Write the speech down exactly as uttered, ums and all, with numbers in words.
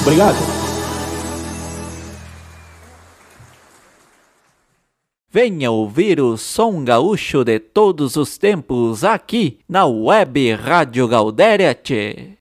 Obrigado. Venha ouvir o som gaúcho de todos os tempos aqui na Web Rádio Gaudéria, tchê.